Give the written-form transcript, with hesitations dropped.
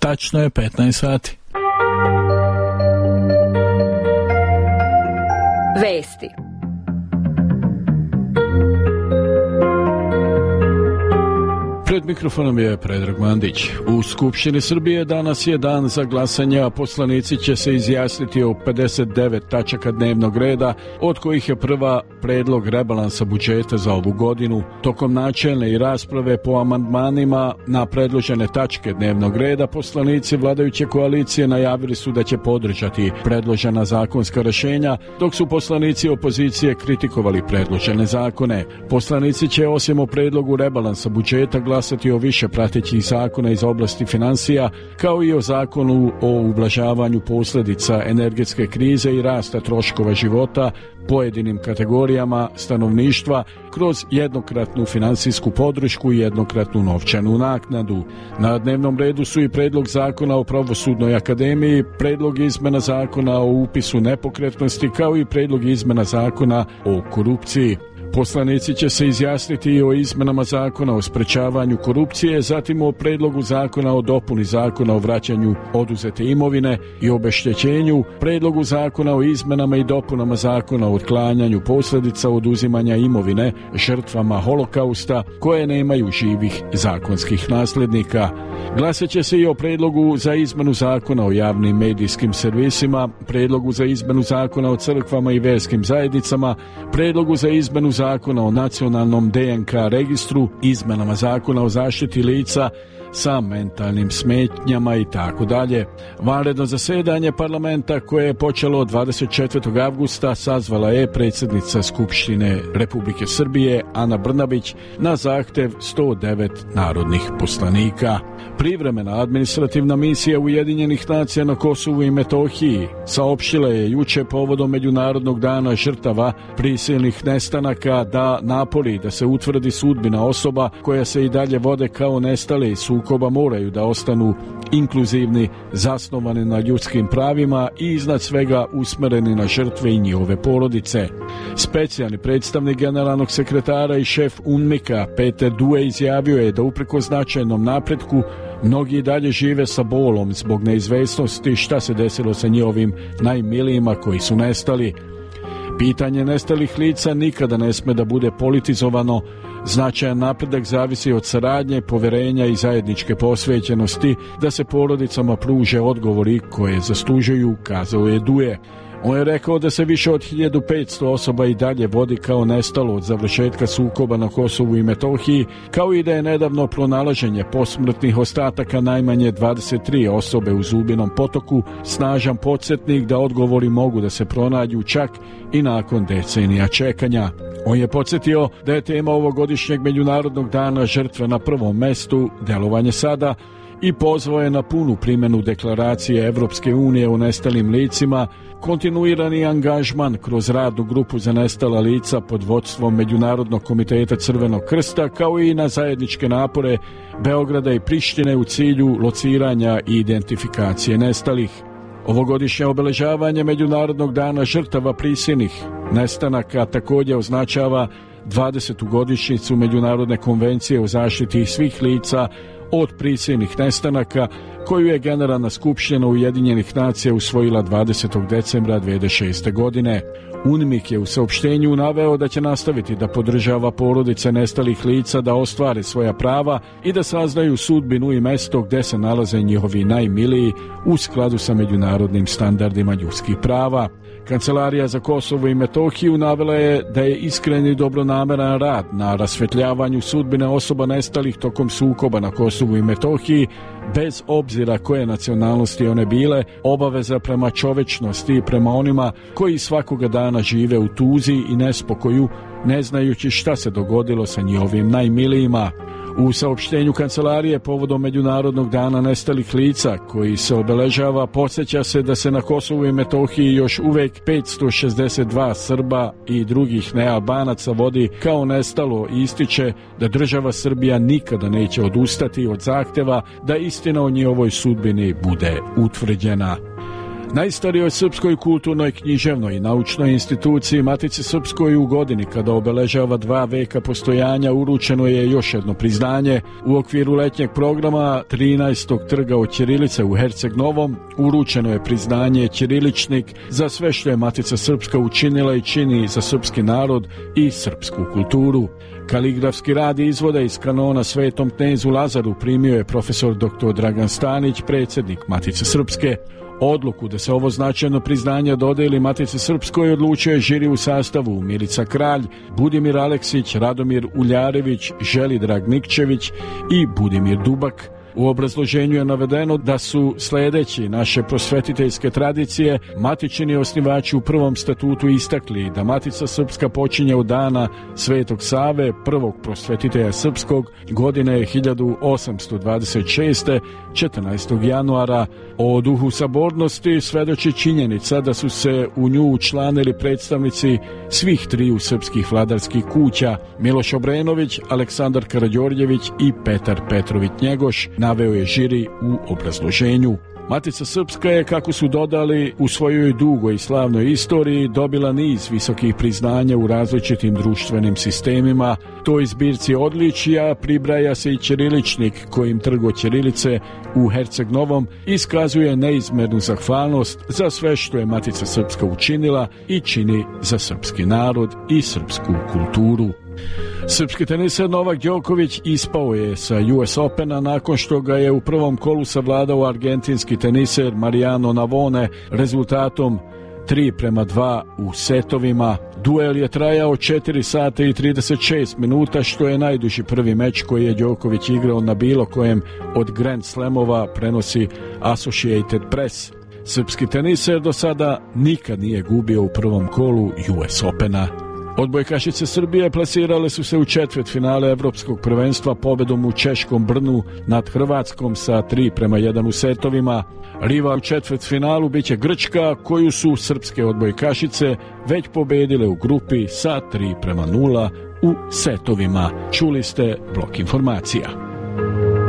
Tačno je 15 sati. Vesti. Pred mikrofonom je Predrag Mandić. U Skupštini Srbije danas je dan za glasanje, a poslanici će se izjasniti o 59 tačaka dnevnog reda, od kojih je prva predlog rebalansa budžeta za ovu godinu. Tokom načelne i rasprave po amandmanima na predložene tačke dnevnog reda, poslanici vladajuće koalicije najavili su da će podržati predložena zakonska rešenja, dok su poslanici opozicije kritikovali predložene zakone. Poslanici će osim o predlogu rebalansa budžeta glasati o više pratećih zakona iz oblasti finansija, kao i o zakonu o ublažavanju posljedica energetske krize i rasta troškova života pojedinim kategorijama stanovništva kroz jednokratnu finansijsku podršku i jednokratnu novčanu naknadu. Na dnevnom redu su i predlog zakona o Pravosudnoj akademiji, predlog izmena zakona o upisu nepokretnosti, kao i predlog izmena zakona o korupciji. Poslanici će se izjasniti i o izmenama zakona o sprečavanju korupcije, zatim o predlogu zakona o dopuni zakona o vraćanju oduzete imovine i obeštećenju, predlogu zakona o izmenama i dopunama zakona o otklanjanju posljedica oduzimanja imovine žrtvama holokausta koje nemaju živih zakonskih nasljednika. Glasat će se i o predlogu za izmenu zakona o javnim medijskim servisima, predlogu za izmenu zakona o crkvama i verskim zajednicama, predlogu za izmenu zakona o nacionalnom DNK registru, izmenama zakona o zaštiti lica sa mentalnim smetnjama i tako dalje. Vanredno zasedanje parlamenta koje je počelo 24. avgusta sazvala je predsjednica Skupštine Republike Srbije Ana Brnabić na zahtev 109 narodnih poslanika. Privremena administrativna misija Ujedinjenih nacija na Kosovu i Metohiji saopštila je juče povodom Međunarodnog dana žrtava prisilnih nestanaka da napori da se utvrdi sudbina osoba koja se i dalje vode kao nestale iz sukoba moraju da ostanu inkluzivni, zasnovani na ljudskim pravima i iznad svega usmereni na žrtve i njihove porodice. Specijalni predstavnik generalnog sekretara i šef UNMIK-a Peter Due izjavio je da uprkos značajnom napretku mnogi dalje žive sa bolom zbog neizvesnosti šta se desilo sa njihovim najmilijima koji su nestali. Pitanje nestalih lica nikada ne sme da bude politizovano. Značajan napredak zavisi od saradnje, poverenja i zajedničke posvećenosti da se porodicama pruže odgovori koje zaslužuju, kazao je Due. On je rekao da se više od 1500 osoba i dalje vodi kao nestalo od završetka sukoba na Kosovu i Metohiji, kao i da je nedavno pronalaženje posmrtnih ostataka najmanje 23 osobe u Zubinom potoku snažan podsjetnik da odgovori mogu da se pronađu čak i nakon decenija čekanja. On je podsjetio da je tema ovogodišnjeg Međunarodnog dana žrtve na prvom mestu delovanje sada i pozvao je na punu primjenu deklaracije Evropske unije o nestalim licima, kontinuirani angažman kroz radnu grupu za nestala lica pod vodstvom Međunarodnog komiteta Crvenog krsta, kao i na zajedničke napore Beograda i Prištine u cilju lociranja i identifikacije nestalih. Ovogodišnje obeležavanje Međunarodnog dana žrtava prisilnih nestanaka također označava 20. godišnjicu Međunarodne konvencije o zaštiti svih lica od prisilnih nestanaka, koju je Generalna skupština Ujedinjenih nacija usvojila 20. decembra 2006. godine. UNMIK je u saopštenju naveo da će nastaviti da podržava porodice nestalih lica da ostvare svoja prava i da saznaju sudbinu i mesto gde se nalaze njihovi najmiliji u skladu sa međunarodnim standardima ljudskih prava. Kancelarija za Kosovo i Metohiju navela je da je iskren i dobronameran rad na rasvetljavanju sudbine osoba nestalih tokom sukoba na Kosovu i Metohiji, bez obzira koje nacionalnosti one bile, obaveza prema čovečnosti i prema onima koji svakoga dana žive u tuzi i nespokoju, ne znajući šta se dogodilo sa njihovim najmilijima. U saopštenju kancelarije povodom Međunarodnog dana nestalih lica, koji se obeležava, podsjeća se da se na Kosovu i Metohiji još uvek 562 Srba i drugih nealbanaca vodi kao nestalo i ističe da država Srbija nikada neće odustati od zahteva da istina o njihovoj sudbini bude utvrđena. Najstarijoj srpskoj kulturnoj, književnoj i naučnoj instituciji Matici Srpskoj u godini kada obeležava 2 veka postojanja uručeno je još jedno priznanje. U okviru letnjeg programa 13. trga od ćirilice u Herceg Novom uručeno je priznanje Ćiriličnik za sve što je Matica Srpska učinila i čini za srpski narod i srpsku kulturu. Kaligrafski rad izvoda iz kanona Svetom knezu Lazaru primio je profesor dr. Dragan Stanić, predsjednik Matice Srpske. Odluku da se ovo značajno priznanje dodeli Matici Srpskoj odlučio je žiri u sastavu Milica Kralj, Budimir Aleksić, Radomir Uljarević, Želidrag Nikčević i Budimir Dubak. U obrazloženju je navedeno da su sljedeći naše prosvetiteljske tradicije matičini osnivači u prvom statutu istakli da Matica Srpska počinje od dana Svetog Save, prvog prosvetitelja srpskog, godine 1826. 14. januara. O duhu sabornosti svedoči činjenica da su se u nju učlanili predstavnici svih 3 srpskih vladarskih kuća, Miloš Obrenović, Aleksandar Karađorđević i Petar Petrović Njegoš, naveo je žiri u obrazloženju. Matica Srpska je, kako su dodali, u svojoj dugoj i slavnoj istoriji dobila niz visokih priznanja u različitim društvenim sistemima. Toj zbirci odličija pribraja se i Ćiriličnik, kojim trgo ćirilice u Herceg Novom iskazuje neizmernu zahvalnost za sve što je Matica Srpska učinila i čini za srpski narod i srpsku kulturu. Srpski teniser Novak Đoković ispao je sa US Opena nakon što ga je u prvom kolu savladao argentinski teniser Mariano Navone rezultatom 3:2 u setovima. Duel je trajao 4 sata i 36 minuta, što je najduži prvi meč koji je Đoković igrao na bilo kojem od Grand Slamova, prenosi Associated Press. Srpski teniser do sada nikad nije gubio u prvom kolu US Opena. Odbojkašice Srbije plasirale su se u četvrtfinale Evropskog prvenstva pobedom u češkom Brnu nad Hrvatskom sa 3:1 u setovima. Rival u četvrtfinalu biće Grčka, koju su srpske odbojkašice već pobedile u grupi sa 3:0 u setovima. Čuli ste blok informacija.